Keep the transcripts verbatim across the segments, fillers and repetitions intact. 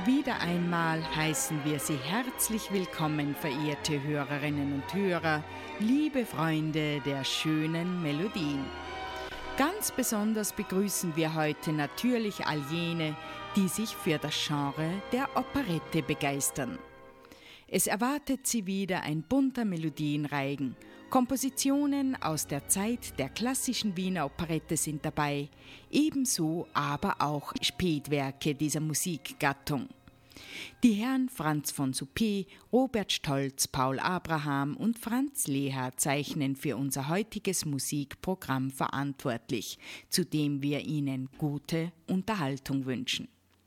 Wieder einmal heißen wir Sie herzlich willkommen, verehrte Hörerinnen und Hörer, liebe Freunde der schönen Melodien. Ganz besonders begrüßen wir heute natürlich all jene, die sich für das Genre der Operette begeistern. Es erwartet Sie wieder ein bunter Melodienreigen. Kompositionen aus der Zeit der klassischen Wiener Operette sind dabei, ebenso aber auch Spätwerke dieser Musikgattung. Die Herren Franz von Suppé, Robert Stolz, Paul Abraham und Franz Leher zeichnen für unser heutiges Musikprogramm verantwortlich, zu dem wir Ihnen gute Unterhaltung wünschen.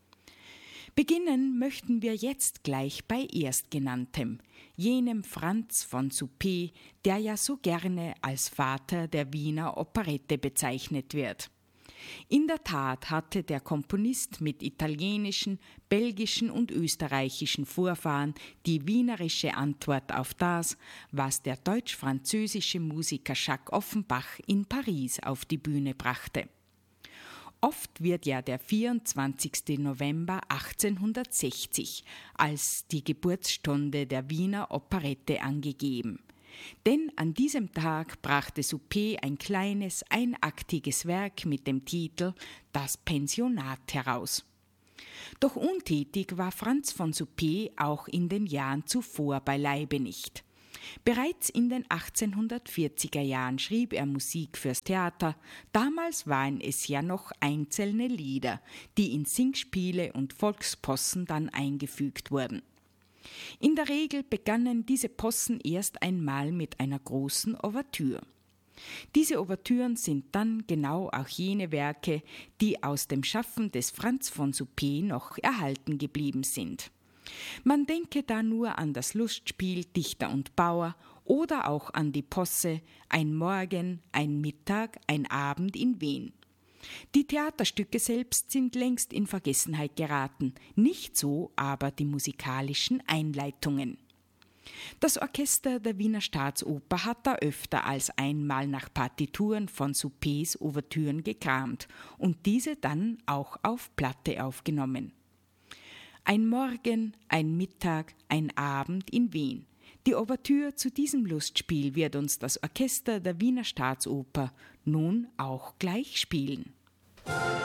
Beginnen möchten wir jetzt gleich bei Erstgenanntem, jenem Franz von Suppé, der ja so gerne als Vater der Wiener Operette bezeichnet wird. In der Tat hatte der Komponist mit italienischen, belgischen und österreichischen Vorfahren die wienerische Antwort auf das, was der deutsch-französische Musiker Jacques Offenbach in Paris auf die Bühne brachte. Oft wird ja der vierundzwanzigster November achtzehnhundertsechzig als die Geburtsstunde der Wiener Operette angegeben. Denn an diesem Tag brachte Suppé ein kleines, einaktiges Werk mit dem Titel »Das Pensionat« heraus. Doch untätig war Franz von Suppé auch in den Jahren zuvor beileibe nicht. Bereits in den achtzehnhundertvierziger Jahren schrieb er Musik fürs Theater. Damals waren es ja noch einzelne Lieder, die in Singspiele und Volkspossen dann eingefügt wurden. In der Regel begannen diese Possen erst einmal mit einer großen Ouvertüre. Diese Ouvertüren sind dann genau auch jene Werke, die aus dem Schaffen des Franz von Suppé noch erhalten geblieben sind. Man denke da nur an das Lustspiel Dichter und Bauer oder auch an die Posse Ein Morgen, ein Mittag, ein Abend in Wien. Die Theaterstücke selbst sind längst in Vergessenheit geraten, nicht so aber die musikalischen Einleitungen. Das Orchester der Wiener Staatsoper hat da öfter als einmal nach Partituren von Suppés Ouvertüren gekramt und diese dann auch auf Platte aufgenommen. Ein Morgen, ein Mittag, ein Abend in Wien. Die Ouvertüre zu diesem Lustspiel wird uns das Orchester der Wiener Staatsoper nun auch gleich spielen.